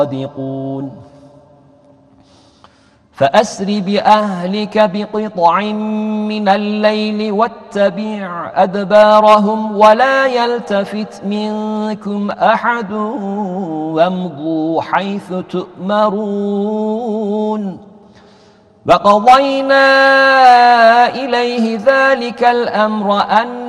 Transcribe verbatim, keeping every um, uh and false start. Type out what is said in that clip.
صادقون فأسر بأهلك بقطع من الليل واتبع أدبارهم ولا يلتفت منكم أحد وامضوا حيث تؤمرون وقضينا إليه ذلك الأمر أن